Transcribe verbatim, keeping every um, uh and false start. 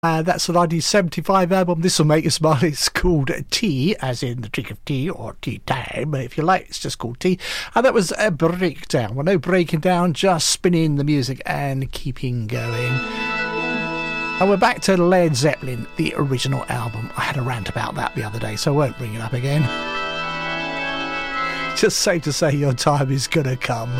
Uh, that's the nineteen seventy-five album. This will make you smile. It's called Tea, as in the drink of tea or tea time, if you like. It's just called Tea. And that was a breakdown. Well, no breaking down, just spinning the music and keeping going. And we're back to Led Zeppelin, the original album. I had a rant about that the other day, so I won't bring it up again. Just safe to say your time is gonna come.